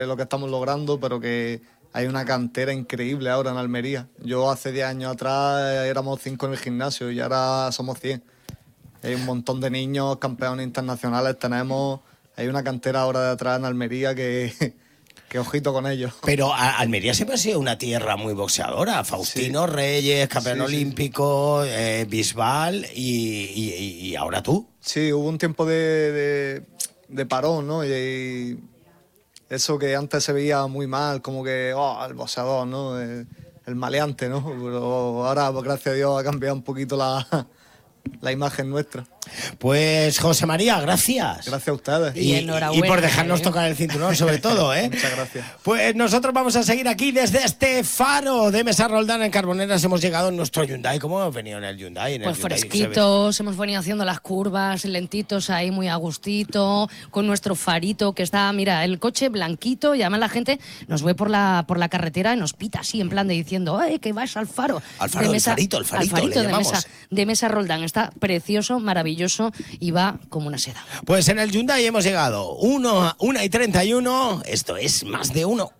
lo que estamos logrando, pero que hay una cantera increíble ahora en Almería. Yo hace 10 años atrás éramos 5 en el gimnasio y ahora somos 100. Hay un montón de niños, campeones internacionales tenemos. Hay una cantera ahora de atrás en Almería que ojito con ellos. Pero Almería siempre ha sido una tierra muy boxeadora. Faustino Reyes, campeón olímpico, Bisbal y ahora tú. Sí, hubo un tiempo de parón, ¿no? Y eso que antes se veía muy mal, como que, el boxeador, ¿no? El maleante, ¿no? Pero ahora, gracias a Dios, ha cambiado un poquito la imagen nuestra. Pues José María, gracias. Gracias a ustedes. Y enhorabuena. Y por dejarnos tocar el cinturón, sobre todo, ¿eh? Muchas gracias. Pues nosotros vamos a seguir aquí desde este faro de Mesa Roldán en Carboneras. Hemos llegado en nuestro Hyundai. ¿Cómo hemos venido en el Hyundai? Pues fresquitos, hemos venido haciendo las curvas, lentitos ahí, muy a gustito, con nuestro farito que está, mira, el coche blanquito, y además la gente nos ve por la carretera y nos pita así, en plan de diciendo, ¡ay, que vas al faro! Al faro, el farito de Mesa Roldán. Está precioso, maravilloso y va como una seda. Pues en el Hyundai hemos llegado 1:31. Esto es Más de Uno.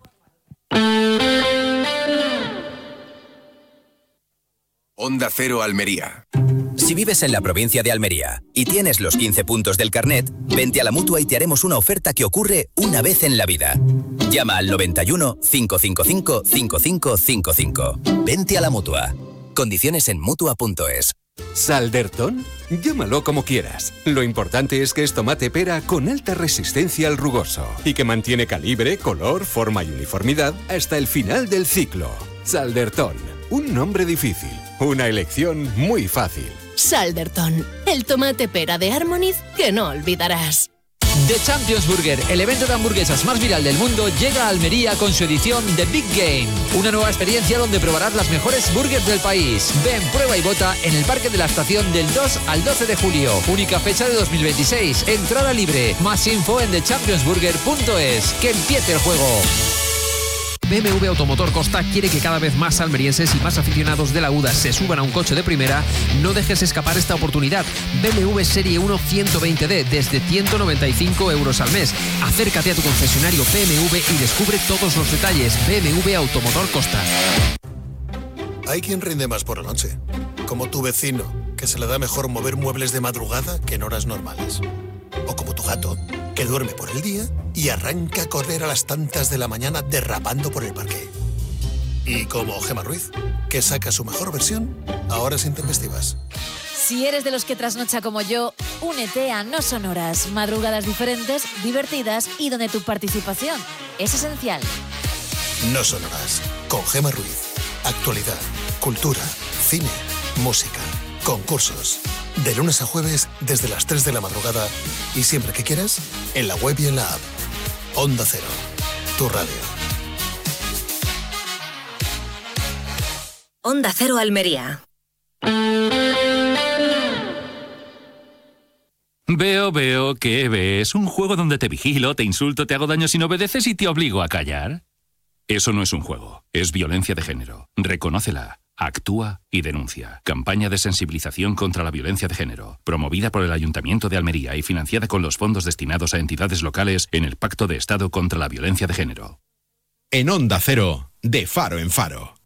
Onda Cero Almería. Si vives en la provincia de Almería y tienes los 15 puntos del carnet, vente a la Mutua y te haremos una oferta que ocurre una vez en la vida. Llama al 91 555 5555. Vente a la Mutua. Condiciones en Mutua.es. ¿Saldertón? Llámalo como quieras. Lo importante es que es tomate pera con alta resistencia al rugoso y que mantiene calibre, color, forma y uniformidad hasta el final del ciclo. Saldertón. Un nombre difícil. Una elección muy fácil. Saldertón. El tomate pera de Harmoniz que no olvidarás. The Champions Burger, el evento de hamburguesas más viral del mundo, llega a Almería con su edición The Big Game. Una nueva experiencia donde probarás las mejores burgers del país. Ven, prueba y vota en el Parque de la Estación del 2 al 12 de julio. Única fecha de 2026. Entrada libre. Más info en thechampionsburger.es. ¡Que empiece el juego! BMW Automotor Costa quiere que cada vez más almerienses y más aficionados de la UDA se suban a un coche de primera. No dejes escapar esta oportunidad. BMW Serie 1 120D desde 195 € al mes. Acércate a tu concesionario BMW y descubre todos los detalles. BMW Automotor Costa. Hay quien rinde más por la noche, como tu vecino, que se le da mejor mover muebles de madrugada que en horas normales. O como tu gato, que duerme por el día y arranca a correr a las tantas de la mañana derrapando por el parque. Y como Gemma Ruiz, que saca su mejor versión a horas intempestivas. Si eres de los que trasnocha como yo, únete a No Sonoras, madrugadas diferentes, divertidas y donde tu participación es esencial. No Sonoras, con Gemma Ruiz. Actualidad, cultura, cine, música, concursos. De lunes a jueves desde las 3 de la madrugada y siempre que quieras, en la web y en la app. Onda Cero, tu radio. Onda Cero Almería. Veo, ¿qué ves? Un juego donde te vigilo, te insulto, te hago daño si no obedeces y te obligo a callar. Eso no es un juego, es violencia de género. Reconócela. Actúa y denuncia. Campaña de sensibilización contra la violencia de género, promovida por el Ayuntamiento de Almería y financiada con los fondos destinados a entidades locales en el Pacto de Estado contra la Violencia de Género. En Onda Cero, de faro en faro.